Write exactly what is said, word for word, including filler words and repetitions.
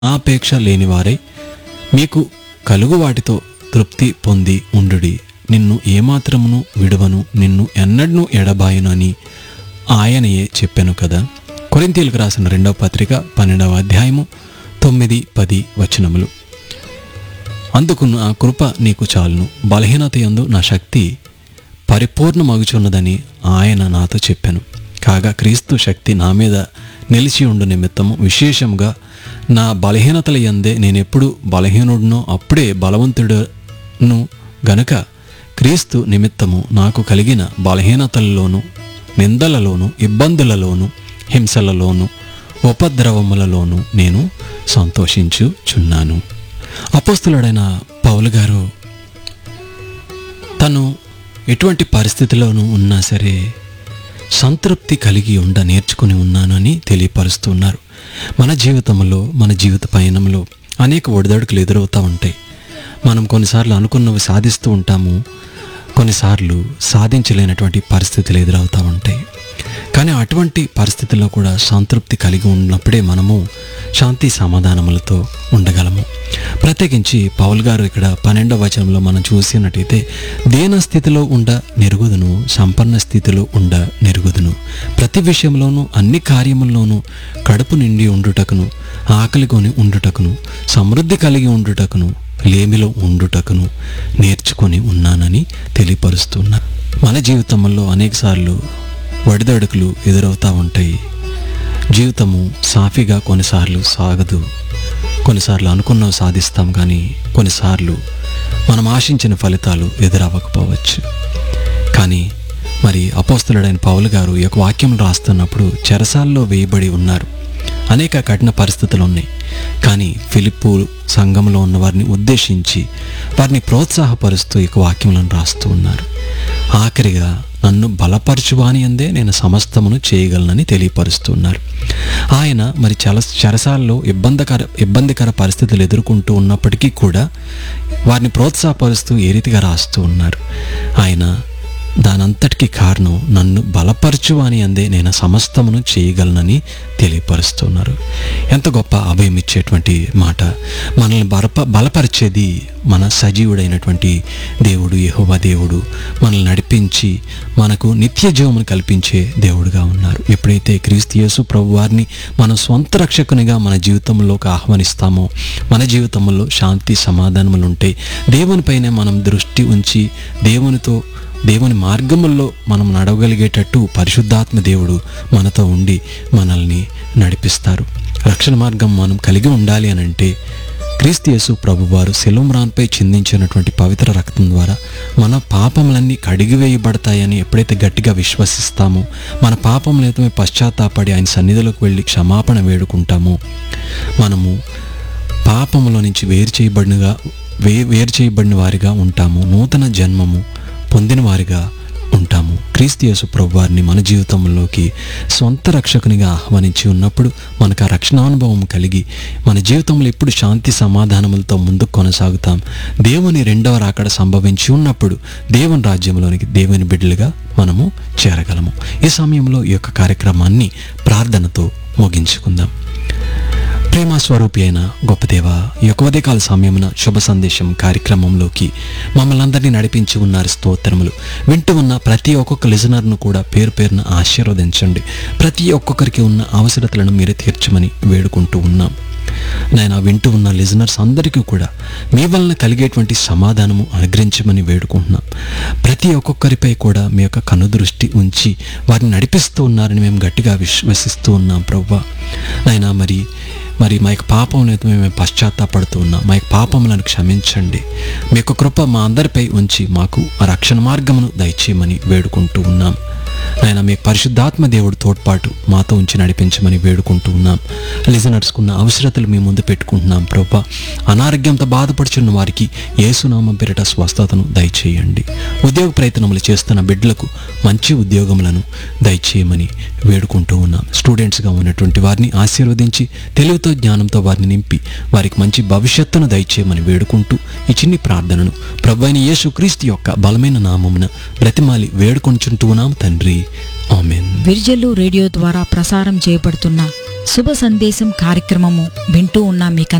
ఆపేక్ష లేనివారై మీకు కలుగు వాటితో తృప్తి పొంది ఉండుడి. నిన్ను ఏమాత్రమును విడువను, నిన్ను ఎన్నడూ ఎడబాయను అని ఆయనయే చెప్పాను కదా. కొరింథీయులకు రాసిన రెండవ పత్రిక పన్నెండవ అధ్యాయము తొమ్మిది పది వచనములు. అందుకు నా కృప నీకు చాలును, బలహీనత యందు నా శక్తి పరిపూర్ణమగుచున్నదని ఆయన నాతో చెప్పాను. కాగా క్రీస్తు శక్తి నా మీద నిలిచి ఉండు నిమిత్తము విశేషంగా నా బలహీనతల యందే నేనెప్పుడు బలహీనుడునో అప్పుడే బలవంతుడును గనుక క్రీస్తు నిమిత్తము నాకు కలిగిన బలహీనతలలోను, నిందలలోను, ఇబ్బందులలోను, హింసలలోను, ఉపద్రవములలోను నేను సంతోషించుచున్నాను. అపోస్తలుడైన పౌలు గారు తను ఎటువంటి పరిస్థితిలోనూ ఉన్నా సరే సంతృప్తి కలిగి ఉండ నేర్చుకుని ఉన్నానని తెలియపరుస్తున్నారు. మన జీవితంలో, మన జీవిత పయనంలో అనేక ఒడిదడుకులు ఎదురవుతూ ఉంటాయి. మనం కొన్నిసార్లు అనుకున్నవి సాధిస్తూ ఉంటాము, కొన్నిసార్లు సాధించలేనటువంటి పరిస్థితులు ఎదురవుతూ ఉంటాయి. కానీ అటువంటి పరిస్థితుల్లో కూడా సంతృప్తి కలిగి ఉన్నప్పుడే మనము శాంతి సమాధానములతో ఉండగలము. ప్రత్యేకించి పౌలు గారు ఇక్కడ పన్నెండవ వచనంలో మనం చూసినట్టయితే, దేన స్థితిలో ఉండ నెరుగుదును, సంపన్న స్థితిలో ఉండ నెరుగుదును, ప్రతి విషయంలోనూ అన్ని కార్యముల్లోనూ కడుపు నిండి ఉండుటకును, ఆకలి కొని ఉండుటకును, సమృద్ధి కలిగి ఉండుటకును, లేమిలో ఉండుటకును నేర్చుకొని ఉన్నానని తెలియపరుస్తున్నా. మన జీవితంలో అనేకసార్లు ఒడిదడుకులు ఎదురవుతూ ఉంటాయి. జీవితము సాఫీగా కొన్నిసార్లు సాగదు. కొన్నిసార్లు అనుకున్నవి సాధిస్తాం, కానీ కొన్నిసార్లు మనం ఆశించిన ఫలితాలు ఎదురవ్వకపోవచ్చు. కానీ మరి అపోస్తలుడైన పౌలు గారు ఈ యొక్క వాక్యం రాస్తున్నప్పుడు చెరసాల్లో వేయబడి ఉన్నారు. అనేక కఠిన పరిస్థితులు ఉన్నాయి. కానీ ఫిలిప్పు సంఘంలో ఉన్న వారిని ఉద్దేశించి వారిని ప్రోత్సాహపరుస్తూ ఈ వాక్యములను రాస్తూ ఉన్నారు. ఆఖరిగా నన్ను బలపరచువాని అందే నేను సమస్తమును చేయగలనని తెలియపరుస్తున్నారు. ఆయన మరి చల చెరసాల్లో ఇబ్బందికర ఇబ్బందికర పరిస్థితులు ఎదుర్కొంటూ ఉన్నప్పటికీ కూడా వారిని ప్రోత్సాహపరుస్తూ ఏ రీతిగా రాస్తూ ఉన్నారు. ఆయన దానంతటికీ కారణం నన్ను బలపరచువాని అందే నేను సమస్తమును చేయగలనని తెలియపరుస్తున్నారు. ఎంత గొప్ప అభయం ఇచ్చేటువంటి మాట. మనల్ని బలప బలపరిచేది మన సజీవుడైనటువంటి దేవుడు, యెహోవా దేవుడు. మనల్ని నడిపించి మనకు నిత్య జీవమును కల్పించే దేవుడుగా ఉన్నారు. ఎప్పుడైతే క్రీస్తు యేసు ప్రభు వారిని మన స్వంత రక్షకునిగా మన జీవితంలోకి ఆహ్వానిస్తామో మన జీవితంలో శాంతి సమాధానములు ఉంటాయి. దేవునిపైనే మనం దృష్టి ఉంచి దేవునితో దేవుని మార్గముల్లో మనం నడవగలిగేటట్టు పరిశుద్ధాత్మ దేవుడు మనతో ఉండి మనల్ని నడిపిస్తారు. రక్షణ మార్గం మనం కలిగి ఉండాలి అని అంటే క్రీస్తు యేసు ప్రభువారు శిలువమ్రాన్పై చిందించినటువంటి పవిత్ర రక్తం ద్వారా మన పాపములన్నీ కడిగివేయబడతాయని ఎప్పుడైతే గట్టిగా విశ్వసిస్తామో, మన పాపములైతే పశ్చాత్తాపడి ఆయన సన్నిధిలోకి వెళ్ళి క్షమాపణ వేడుకుంటామో, మనము పాపములో నుంచి వేరు చేయబడినగా వే వేరు చేయబడిన వారిగా ఉంటాము. నూతన జన్మము పొందిన వారిగా ఉంటాము. క్రీస్తు యేసు ప్రభువారిని మన జీవితంలోకి సొంత రక్షకునిగా ఆహ్వానించి ఉన్నప్పుడు మనకు ఆ రక్షణానుభవం కలిగి మన జీవితంలో ఎప్పుడు శాంతి సమాధానములతో ముందుకు కొనసాగుతాం. దేవుని రెండవ రాకడ సంభవించి ఉన్నప్పుడు దేవుని రాజ్యంలోనికి దేవుని బిడ్డలుగా మనము చేరగలము. ఈ సమయంలో ఈ యొక్క కార్యక్రమాన్ని ప్రార్థనతో ముగించుకుందాం. ప్రేమ స్వరూపి అయిన గొప్ప దేవ, ఈ యొక్క ఉదయకాల సమయమున శుభ సందేశం కార్యక్రమంలోకి మమ్మల్ని అందరినీ నడిపించి ఉన్నారు. స్తోత్రములు. వింటూ ఉన్న ప్రతి ఒక్కొక్క లిజనర్ను కూడా పేరు పేరున ఆశీర్వదించండి. ప్రతి ఒక్కొక్కరికి ఉన్న అవసరతలను మీరే తీర్చమని వేడుకుంటూ ఉన్నాం. నేను వింటూ ఉన్న లిజనర్స్ అందరికీ కూడా మీ వలన కలిగేటువంటి సమాధానము అనుగ్రహించమని వేడుకుంటున్నాం. ప్రతి ఒక్కొక్కరిపై కూడా మీ యొక్క కనుదృష్టి ఉంచి వారిని నడిపిస్తూ ఉన్నారని మేము గట్టిగా విశ్వసిస్తూ ఉన్నాం. ప్రభువా నాయనా, మరి మరి మా యొక్క పాపములైతే మేము పశ్చాత్తాపడుతూ ఉన్నాం. మా యొక్క పాపములను క్షమించండి. మీ యొక్క కృప మా అందరిపై ఉంచి మాకు ఆ రక్షణ మార్గమును దయచేయమని వేడుకుంటూ ఉన్నాం. ఆయన మీ పరిశుద్ధాత్మ దేవుడు తోడ్పాటు మాతో ఉంచి నడిపించమని వేడుకుంటూ ఉన్నాం. లిజనర్స్కున్న అవసరతలు మీ ముందు పెట్టుకుంటున్నాం. ప్రభువా, అనారోగ్యంతో బాధపడుచున్న వారికి యేసునామం పేరిట స్వస్థతను దయచేయండి. ఉద్యోగ ప్రయత్నములు చేస్తున్న బిడ్డలకు మంచి ఉద్యోగములను దయచేయమని వేడుకుంటూ ఉన్నాం. స్టూడెంట్స్గా ఉన్నటువంటి వారిని ఆశీర్వదించి తెలివితో జ్ఞానంతో వారిని నింపి వారికి మంచి భవిష్యత్తును దయచేయమని వేడుకుంటూ ఈ చిన్ని ప్రార్థనను ప్రభువైన యేసుక్రీస్తు యొక్క బలమైన నామమున బ్రతిమాలి వేడుకొంచుంటూ ఉన్నాం తండ్రి. ఆమేన్. విర్జల్లు రేడియో ద్వారా ప్రసారం చేయబడుతున్న శుభ సందేశం కార్యక్రమము వింటూ ఉన్న మీకు